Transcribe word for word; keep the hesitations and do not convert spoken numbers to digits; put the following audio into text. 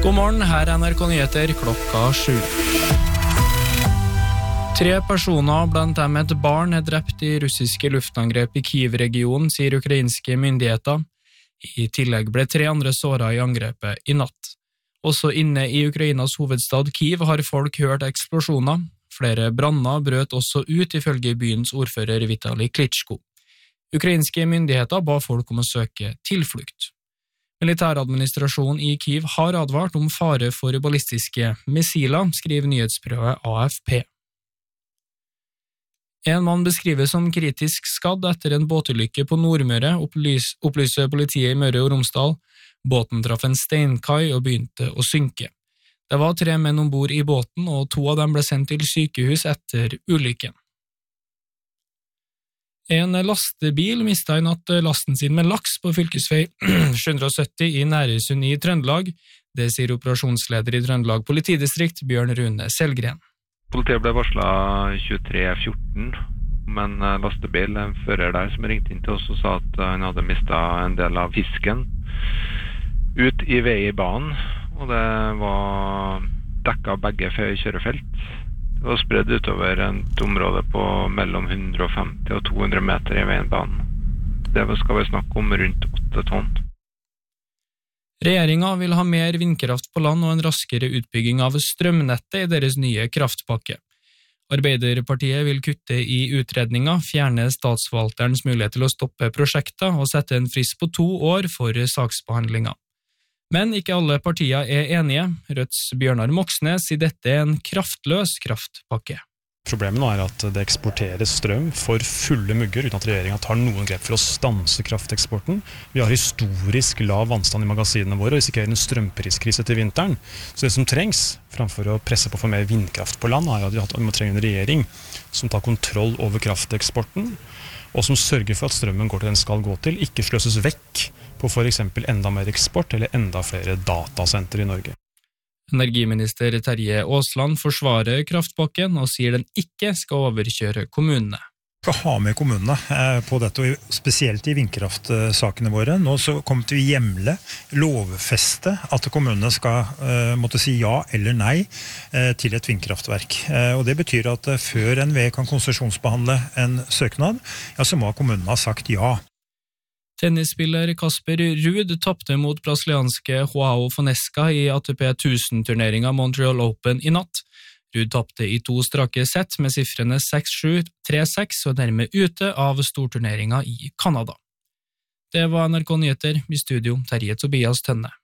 God morgen, her er N R K Nyheter klokka sju. Tre personer, blant dem et barn, er drept i russiske luftangrep i Kiev-regionen, sier ukrainske myndigheter. I tillegg ble tre andre såret i angrepet i natt. Også inne i Ukrainas hovedstad Kiev har folk hørt eksplosjoner. Flere branner brøt også ut ifølge byens ordfører Vitali Klitschko. Ukrainske myndigheter ba folk om å søke tilflukt. Militæradministrasjonen i Kiev har advart om fare for ballistiske missiler, skriver nyhetsbyrået A F P. En mann beskrives som kritisk skadd etter en båtulykke på Nordmøre, opplys, opplyser politiet i Møre og Romsdal. Båten traff en steinkai og begynte å synke. Det var tre menn ombord i båten, og to av dem ble sendt til sykehus etter ulykken. En lastebil mistet i natt lasten sin med laks på fylkesvei sju hundre og sytti i Nærøysund i Trøndelag. Det sier operasjonsleder i Trøndelag politidistrikt, Bjørn Rune Selgren. Politiet ble varslet tjuetre fjorten, men lastebil, en fører der som ringte inn til oss og sa at han hadde mistet en del av fisken ut i vei i banen, og det var dekket begge kjørefelt. Det var spredd utover et område på mellom hundre og femti og to hundre meter i veien banen. Det skal vi snakke om rundt åtte tonn. Regjeringen vil ha mer vindkraft på land og en raskere utbygging av strømnettet i deres nye kraftpakke. Arbeiderpartiet vil kutte i utredninger, fjerne statsforvalterens mulighet til å stoppe prosjekter og sette en frist på to år for saksbehandlinger. Men ikke alle partier er enige. Rødts Bjørnar Moxnes sier dette er en kraftløs kraftpakke. Problemet nå er at det eksporteres strøm for fulle mugger uten at regjeringen tar noen grep for å stanse krafteksporten. Vi har historisk lav vannstand i magasinene våre og risikerer en strømpriskrise til vinteren. Så det som trengs, framfor å presse på for mer vindkraft på land, er at vi må trenge en regjering som tar kontroll over krafteksporten, og som sørger for at strømmen går til den skal gå til, ikke sløses vekk på for eksempel enda mer eksport eller enda flere datasenter i Norge. Energiminister Terje Aasland forsvarer kraftpakken og sier den ikke skal overkjøre kommunene. Vi skal ha med kommunene på dette, og spesielt i vindkraftsakene våre. Nå så kommer vi hjemle, lovfeste at kommunene skal uh, måtte si ja eller nei uh, til et vindkraftverk. Uh, og det betyr at uh, før N V E kan konsesjonsbehandle en søknad, ja, så må kommunene ha sagt ja. Tennisspiller Casper Ruud tappte mot brasilianske Joao Fonseca i A T P tusen-turneringen Montreal Open i natt. Ruud tappte i to strake sett med sifrene seks sju, tre seks og dermed ute av storturneringen i Kanada. Det var N R K Nyheter, i studio Terje Tobias Tønne.